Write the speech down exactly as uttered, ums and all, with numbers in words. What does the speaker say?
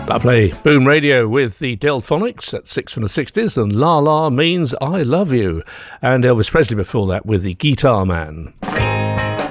Lovely. Boom Radio with the Delphonics at six from the sixties, and La La Means I Love You. And Elvis Presley before that with the Guitar Man.